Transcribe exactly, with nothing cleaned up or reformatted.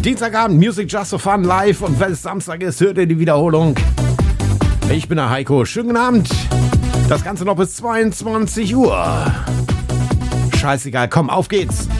Dienstagabend Music Just for Fun live und wenn es Samstag ist, hört ihr die Wiederholung. Ich bin der Heiko. Schönen guten Abend. Das Ganze noch bis zweiundzwanzig Uhr. Scheißegal, komm, auf geht's.